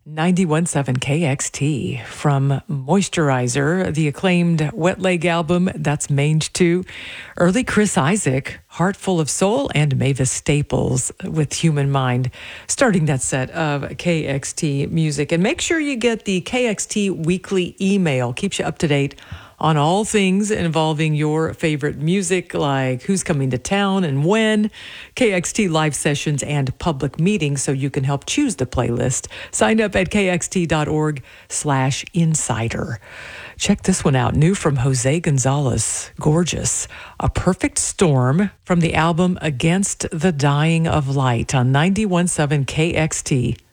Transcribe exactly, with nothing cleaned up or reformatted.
ninety-one point seven K X T from Moisturizer, the acclaimed Wet Leg album, that's Mange two. Early Chris Isaak, Heart Full of Soul, and Mavis Staples with Human Mind, starting that set of K X T music. And make sure you get the K X T weekly email. Keeps you up to date on all things involving your favorite music, like who's coming to town and when, K X T live sessions and public meetings, so you can help choose the playlist. Sign up at kxt.org slash insider. Check this one out. New from Jose Gonzalez. Gorgeous. A Perfect Storm from the album Against the Dying of Light on ninety-one point seven K X T.